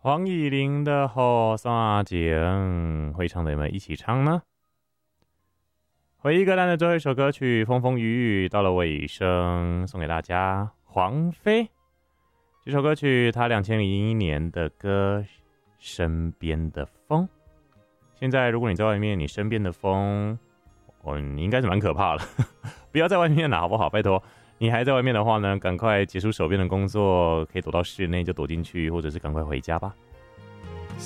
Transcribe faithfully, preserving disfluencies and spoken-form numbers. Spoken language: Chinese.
黄以玲的《后山景》，会唱的有没有一起唱呢？回忆歌单的最后一首歌曲《风风雨雨》到了尾声，送给大家。黄飞这首歌曲，他二零零一年的歌《身边的风》。现在如果你在外面，你身边的风，哦，你应该是蛮可怕的，不要在外面了，好不好？拜托。你还在外面的话呢，赶快结束手边的工作，可以躲到室内就躲进去，或者是赶快回家吧。